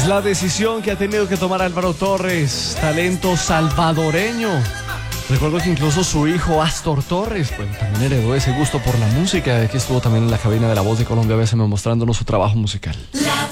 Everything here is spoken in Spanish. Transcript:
Es la decisión que ha tenido que tomar Álvaro Torres, talento salvadoreño. Recuerdo que incluso su hijo Astor Torres, pues, también heredó ese gusto por la música. Aquí estuvo también en la cabina de La Voz de Colombia, a veces mostrándonos su trabajo musical.